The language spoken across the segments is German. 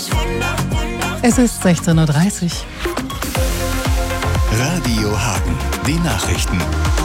Es ist 16:30 Uhr. Radio Hagen, die Nachrichten.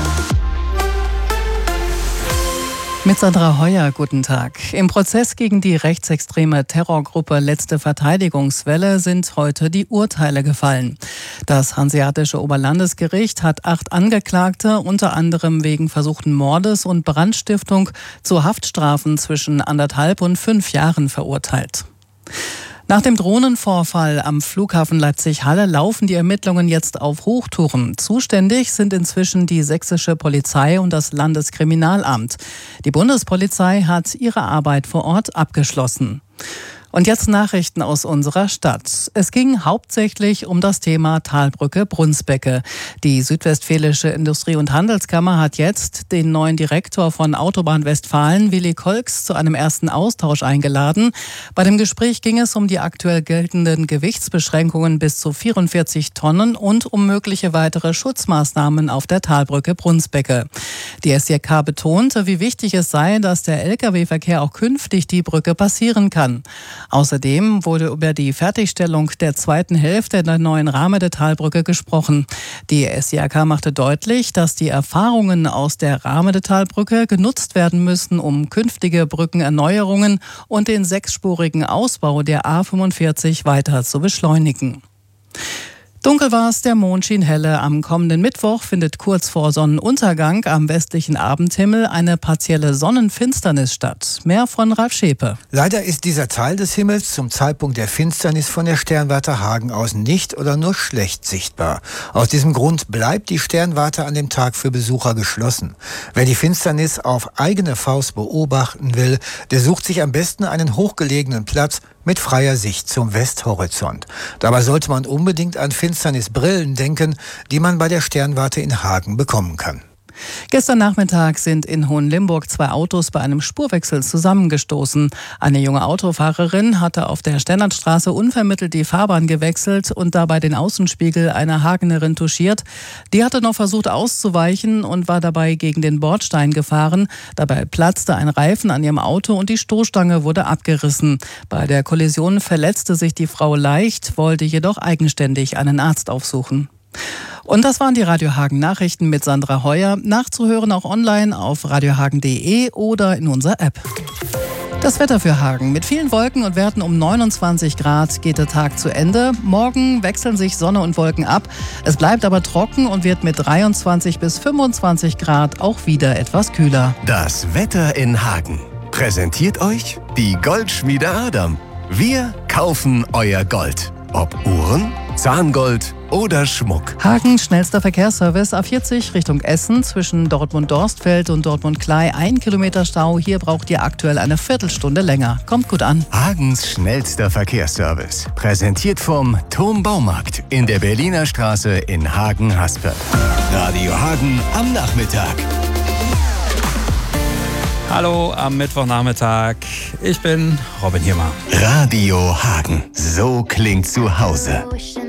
Mit Sandra Heuer, guten Tag. Im Prozess gegen die rechtsextreme Terrorgruppe Letzte Verteidigungswelle sind heute die Urteile gefallen. Das Hanseatische Oberlandesgericht hat 8 Angeklagte, unter anderem wegen versuchten Mordes und Brandstiftung, zu Haftstrafen zwischen 1,5 und 5 Jahren verurteilt. Nach dem Drohnenvorfall am Flughafen Leipzig-Halle laufen die Ermittlungen jetzt auf Hochtouren. Zuständig sind inzwischen die sächsische Polizei und das Landeskriminalamt. Die Bundespolizei hat ihre Arbeit vor Ort abgeschlossen. Und jetzt Nachrichten aus unserer Stadt. Es ging hauptsächlich um das Thema Talbrücke Brunsbecke. Die Südwestfälische Industrie- und Handelskammer hat jetzt den neuen Direktor von Autobahn Westfalen, Willi Kolks, zu einem ersten Austausch eingeladen. Bei dem Gespräch ging es um die aktuell geltenden Gewichtsbeschränkungen bis zu 44 Tonnen und um mögliche weitere Schutzmaßnahmen auf der Talbrücke Brunsbecke. Die SJK betonte, wie wichtig es sei, dass der Lkw-Verkehr auch künftig die Brücke passieren kann. Außerdem wurde über die Fertigstellung der zweiten Hälfte der neuen Rahme der Talbrücke gesprochen. Die SJK machte deutlich, dass die Erfahrungen aus der Rahme der Talbrücke genutzt werden müssen, um künftige Brückenerneuerungen und den 6-spurigen Ausbau der A45 weiter zu beschleunigen. Dunkel war es, der Mond schien helle. Am kommenden Mittwoch findet kurz vor Sonnenuntergang am westlichen Abendhimmel eine partielle Sonnenfinsternis statt. Mehr von Ralf Schepe. Leider ist dieser Teil des Himmels zum Zeitpunkt der Finsternis von der Sternwarte Hagen aus nicht oder nur schlecht sichtbar. Aus diesem Grund bleibt die Sternwarte an dem Tag für Besucher geschlossen. Wer die Finsternis auf eigene Faust beobachten will, der sucht sich am besten einen hochgelegenen Platz mit freier Sicht zum Westhorizont. Dabei sollte man unbedingt an Finsternisbrillen denken, die man bei der Sternwarte in Hagen bekommen kann. Gestern Nachmittag sind in Hohenlimburg 2 Autos bei einem Spurwechsel zusammengestoßen. Eine junge Autofahrerin hatte auf der Sternlandstraße unvermittelt die Fahrbahn gewechselt und dabei den Außenspiegel einer Hagenerin touchiert. Die hatte noch versucht auszuweichen und war dabei gegen den Bordstein gefahren. Dabei platzte ein Reifen an ihrem Auto und die Stoßstange wurde abgerissen. Bei der Kollision verletzte sich die Frau leicht, wollte jedoch eigenständig einen Arzt aufsuchen. Und das waren die Radio Hagen Nachrichten mit Sandra Heuer. Nachzuhören auch online auf radiohagen.de oder in unserer App. Das Wetter für Hagen. Mit vielen Wolken und Werten um 29 Grad geht der Tag zu Ende. Morgen wechseln sich Sonne und Wolken ab. Es bleibt aber trocken und wird mit 23 bis 25 Grad auch wieder etwas kühler. Das Wetter in Hagen. Präsentiert euch die Goldschmiede Adam. Wir kaufen euer Gold. Ob Uhren, Zahngold oder Schmuck. Hagen schnellster Verkehrsservice A40 Richtung Essen zwischen Dortmund-Dorstfeld und Dortmund-Klei. 1 Kilometer Stau. Hier braucht ihr aktuell eine Viertelstunde länger. Kommt gut an. Hagens schnellster Verkehrsservice. Präsentiert vom Thom Baumarkt in der Berliner Straße in Hagen-Haspe. Radio Hagen am Nachmittag. Hallo am Mittwochnachmittag. Ich bin Robin Hirmer. Radio Hagen. So klingt zu Hause.